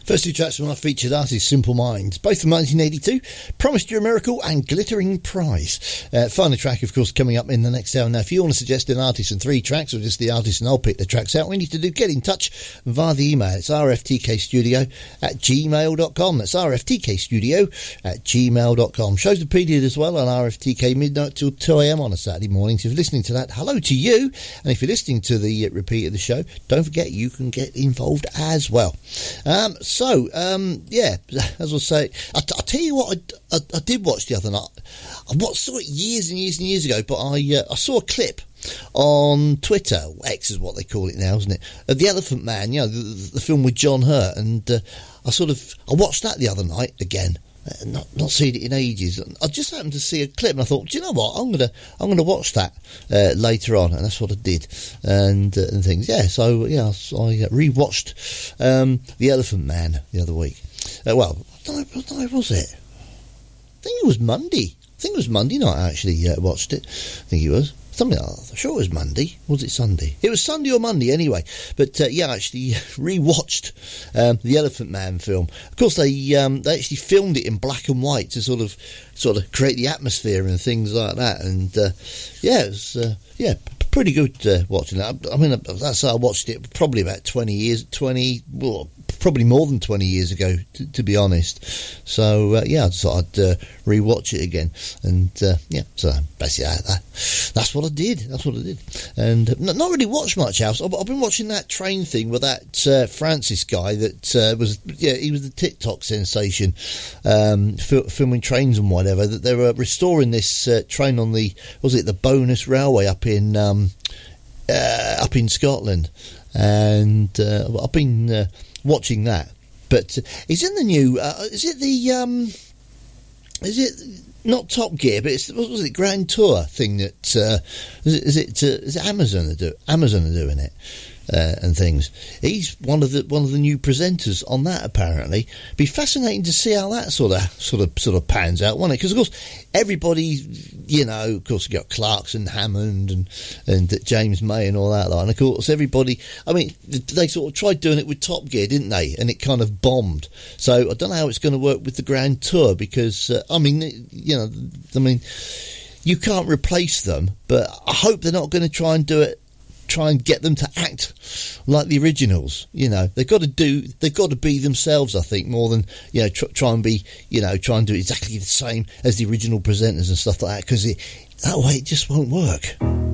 First two tracks from our featured artist, Simple Minds, both from 1982, Promised You a Miracle and Glittering Prize. Final track, of course, coming up in the next hour. Now, if you want to suggest an artist and 3 tracks, or just the artist and I'll pick the tracks out, we need to get in touch via the email. It's rftkstudio@gmail.com. That's rftkstudio@gmail.com. Shows repeated as well on RFTK midnight till 2 a.m. on a Saturday morning. So if you're listening to that, hello to you. And if you're listening to the repeat of the show, don't forget you can get involved as well. Yeah, as I say, I'll tell you what I did watch the other night. I saw it years and years and years ago, but I saw a clip on Twitter, X is what they call it now, isn't it, of The Elephant Man, you know, the film with John Hurt, and I watched that the other night again. Not seen it in ages. I just happened to see a clip and I thought, do you know what? I'm gonna watch that later on, and that's what I did, and things. Yeah, so yeah, I rewatched The Elephant Man the other week. What night was it? I think it was Monday. Night I actually watched it. I think it was. I'm sure it was Monday. Was it Sunday? It was Sunday or Monday anyway. But I actually rewatched the Elephant Man film. Of course, they actually filmed it in black and white to sort of create the atmosphere and things like that. And it was pretty good watching that. I mean, that's how I watched it probably about 20 probably more than 20 years ago, to be honest. So I just thought I'd rewatch it again, and so basically that's what I did. And not really watched much else. I've been watching that train thing with that Francis guy that he was the TikTok sensation, filming trains and whatever. That they were restoring this train on the Bonus Railway up in Scotland, and I've been watching that. But it's in the new. Is it not Top Gear? But it's, what was it, Grand Tour thing that is it Amazon are doing it. And things. He's one of the new presenters on that. Apparently, be fascinating to see how that sort of pans out, won't it? Because of course, everybody, of course, you got Clarkson, Hammond, and James May and all that lot. And of course, everybody. I mean, they sort of tried doing it with Top Gear, didn't they? And it kind of bombed. So I don't know how it's going to work with the Grand Tour because you can't replace them. But I hope they're not going to try and get them to act like the originals. They've got to be themselves, I think, more than try and do exactly the same as the original presenters and stuff like that, because that way it just won't work.